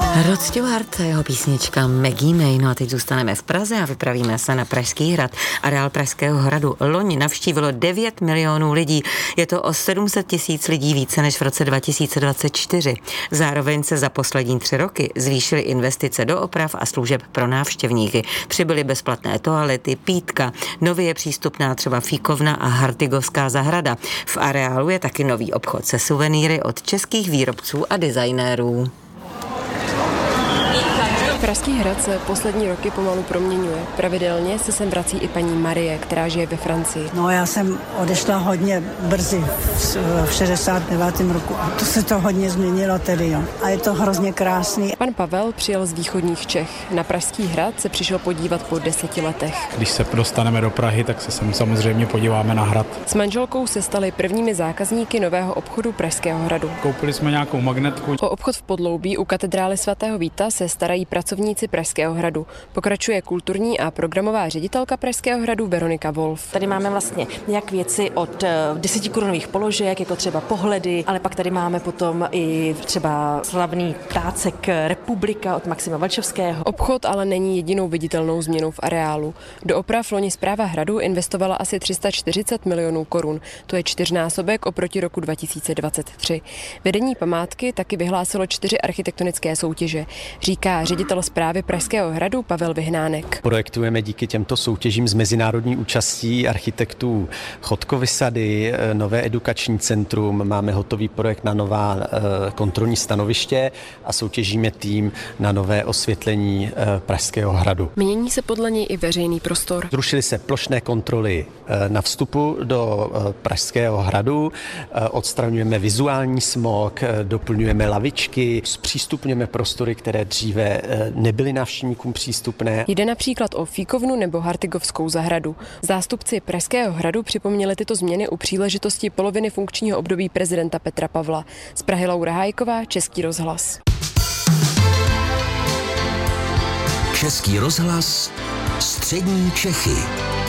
Rod Stewart, jeho písnička Maggie May. No a teď zůstaneme v Praze a vypravíme se na Pražský hrad. Areál Pražského hradu loni navštívilo 9 milionů lidí. Je to o 700 000 lidí více než v roce 2024. Zároveň se za poslední 3 roky zvýšily investice do oprav a služeb pro návštěvníky. Přibyly bezplatné toalety, pítka, nově je přístupná třeba Fíkovna a Hartygovská zahrada. V areálu je taky nový obchod se suvenýry od českých výrobců a designérů. Pražský hrad se poslední roky pomalu proměňuje. Pravidelně se sem vrací i paní Marie, která žije ve Francii. No, já jsem odešla hodně brzy, v 69. roku. A to se to hodně změnilo tedy, jo. A je to hrozně krásný. Pan Pavel přijel z východních Čech. Na Pražský hrad se přišel podívat po 10 letech. Když se dostaneme do Prahy, tak se sem samozřejmě podíváme na hrad. S manželkou se stali prvními zákazníky nového obchodu Pražského hradu. Koupili jsme nějakou magnetku. O obchod v Podloubí u katedrály svatého Víta se starají pracovníci Pražského hradu. Pokračuje kulturní a programová ředitelka Pražského hradu Veronika Wolf. Tady máme vlastně jak věci od 10 korunových položek, jako třeba pohledy, ale pak tady máme potom i třeba slavný ptácek Republika od Maxima Valčovského. Obchod ale není jedinou viditelnou změnou v areálu. Do oprav loni správa hradu investovala asi 340 milionů korun. To je 4násobek oproti roku 2023. Vedení památky taky vyhlásilo 4 architektonické soutěže, říká ředitel správy Pražského hradu Pavel Vyhnánek. Projektujeme díky těmto soutěžím z mezinárodní účastí architektů Chodkovy sady, nové edukační centrum, máme hotový projekt na nová kontrolní stanoviště a soutěžíme tým na nové osvětlení Pražského hradu. Mění se podle něj i veřejný prostor. Zrušily se plošné kontroly na vstupu do Pražského hradu, odstraňujeme vizuální smog, doplňujeme lavičky, zpřístupňujeme prostory, které dříve nebyly návštěvníkům přístupné. Jde například o Fíkovnu nebo Hartygovskou zahradu. Zástupci Pražského hradu připomněli tyto změny u příležitosti poloviny funkčního období prezidenta Petra Pavla. Z Prahy Laura Hájková, Český rozhlas. Český rozhlas, střední Čechy.